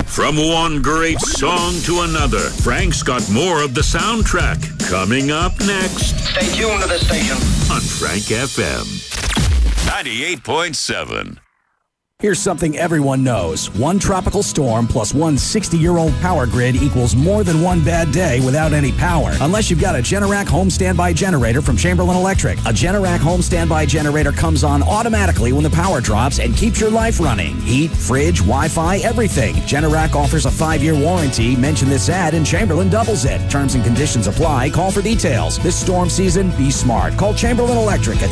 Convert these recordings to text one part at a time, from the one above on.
From one great song to another, Frank's got more of the soundtrack coming up next. Stay tuned to this station. On Frank FM 98.7. Here's something everyone knows. One tropical storm plus one 60-year-old power grid equals more than one bad day without any power. Unless you've got a Generac home standby generator from Chamberlain Electric. A Generac home standby generator comes on automatically when the power drops and keeps your life running. Heat, fridge, Wi-Fi, everything. Generac offers a 5-year warranty. Mention this ad and Chamberlain doubles it. Terms and conditions apply. Call for details. This storm season, be smart. Call Chamberlain Electric at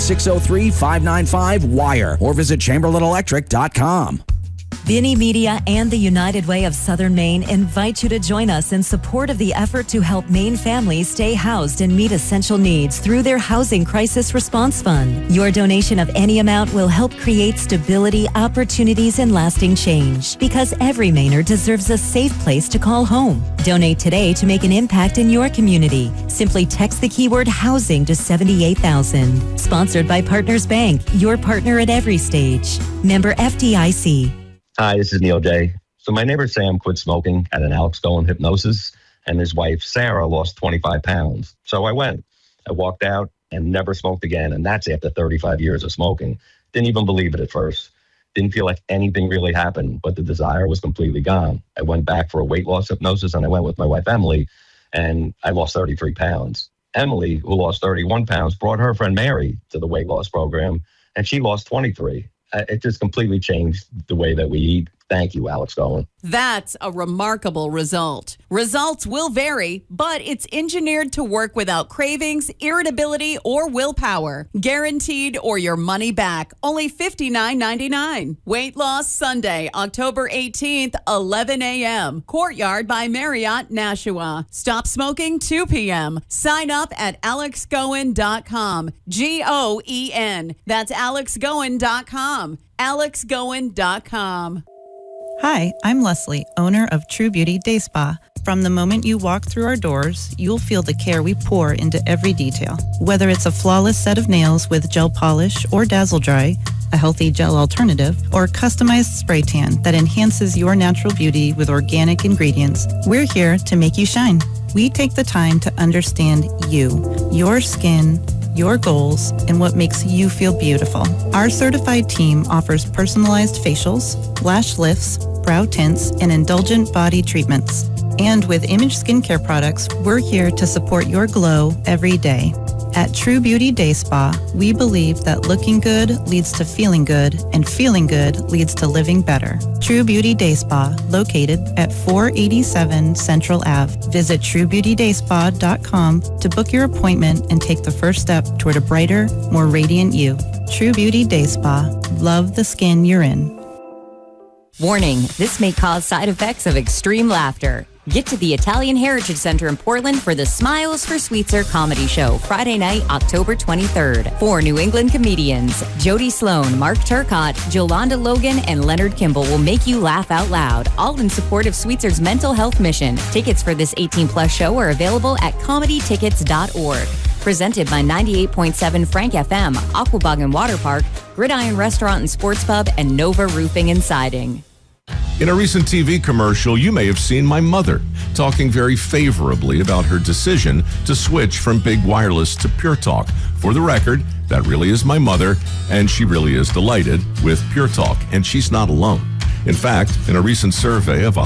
603-595-WIRE or visit ChamberlainElectric.com. Vinny Media and the United Way of Southern Maine invite you to join us in support of the effort to help Maine families stay housed and meet essential needs through their Housing Crisis Response Fund. Your donation of any amount will help create stability, opportunities, and lasting change, because every Mainer deserves a safe place to call home. Donate today to make an impact in your community. Simply text the keyword housing to 78,000. Sponsored by Partners Bank, your partner at every stage. Member FDIC. Hi, this is Neil J. So my neighbor Sam quit smoking at an Alex Goen hypnosis, and his wife Sarah lost 25 pounds. So I went. I walked out and never smoked again, and that's after 35 years of smoking. Didn't even believe it at first. Didn't feel like anything really happened, but the desire was completely gone. I went back for a weight loss hypnosis, and I went with my wife Emily, and I lost 33 pounds. Emily, who lost 31 pounds, brought her friend Mary to the weight loss program, and she lost 23. It just completely changed the way that we eat. Thank you, Alex Goen. That's a remarkable result. Results will vary, but it's engineered to work without cravings, irritability, or willpower. Guaranteed or your money back. Only $59.99. Weight Loss Sunday, October 18th, 11 a.m. Courtyard by Marriott, Nashua. Stop smoking 2 p.m. Sign up at alexgoen.com. Goen. That's alexgoen.com. alexgoen.com. Hi, I'm Leslie, owner of True Beauty Day Spa. From the moment you walk through our doors, you'll feel the care we pour into every detail. Whether it's a flawless set of nails with gel polish or Dazzle Dry, a healthy gel alternative, or a customized spray tan that enhances your natural beauty with organic ingredients, we're here to make you shine. We take the time to understand you, your skin, your goals, and what makes you feel beautiful. Our certified team offers personalized facials, lash lifts, brow tints, and indulgent body treatments. And with Image Skincare products, we're here to support your glow every day. At True Beauty Day Spa, we believe that looking good leads to feeling good, and feeling good leads to living better. True Beauty Day Spa, located at 487 Central Ave. Visit TrueBeautyDaySpa.com to book your appointment and take the first step toward a brighter, more radiant you. True Beauty Day Spa. Love the skin you're in. Warning, this may cause side effects of extreme laughter. Get to the Italian Heritage Center in Portland for the Smiles for Sweetser comedy show, Friday night, October 23rd. 4 New England comedians, Jody Sloan, Mark Turcott, Jolanda Logan, and Leonard Kimball will make you laugh out loud, all in support of Sweetser's mental health mission. Tickets for this 18-plus show are available at comedytickets.org. Presented by 98.7 Frank FM, Aquabog Water Park, Gridiron Restaurant and Sports Pub, and Nova Roofing and Siding. In a recent TV commercial, you may have seen my mother talking very favorably about her decision to switch from big wireless to Pure Talk. For the record, that really is my mother, and she really is delighted with Pure Talk, and she's not alone. In fact, in a recent survey of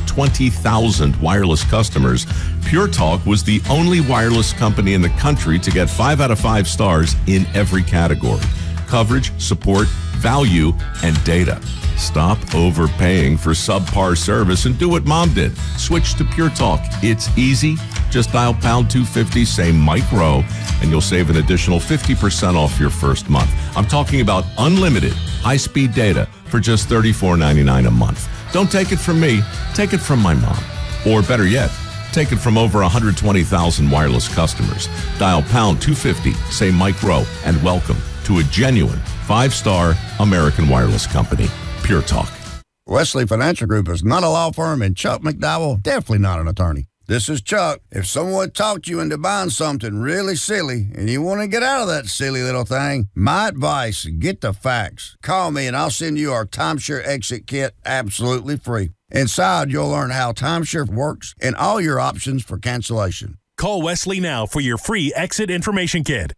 120,000 wireless customers, Pure Talk was the only wireless company in the country to get 5 out of 5 stars in every category: coverage, support, value, and data. Stop overpaying for subpar service and do what Mom did. Switch to Pure Talk. It's easy. Just dial pound 250, say Mike Rowe, and you'll save an additional 50% off your first month. I'm talking about unlimited high-speed data for just $34.99 a month. Don't take it from me. Take it from my mom. Or better yet, take it from over 120,000 wireless customers. Dial pound 250, say Mike Rowe, and welcome to a genuine 5-star American wireless company. Pure Talk. Wesley Financial Group is not a law firm, and Chuck McDowell definitely not an attorney. This is Chuck. If someone talked you into buying something really silly and you want to get out of that silly little thing, my advice, get the facts. Call me and I'll send you our timeshare exit kit absolutely free. Inside, you'll learn how timeshare works and all your options for cancellation. Call Wesley now for your free exit information kit.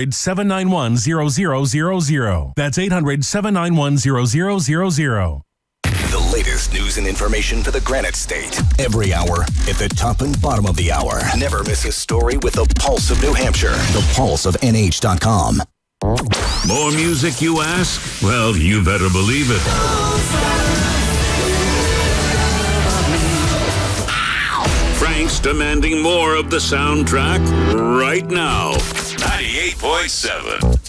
800-791-0000. That's 800-791-0000. The latest news and information for the Granite State. Every hour at the top and bottom of the hour. Never miss a story with the Pulse of New Hampshire. The Pulse of NH.com. More music, you ask? Well, you better believe it. Frank's demanding more of the soundtrack right now. 98.7.